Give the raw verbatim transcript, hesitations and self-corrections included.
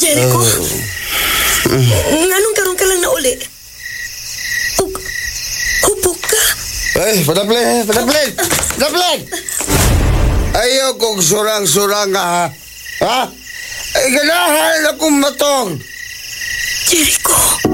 Jericho? Nganong karon ka lang na uli? Ug, hupok ka? Ay, padaplen, padaplen, padaplen! Ayaw kong surang-surang ka, ha? Ha? Ay, ganahan akong matong! Jericho?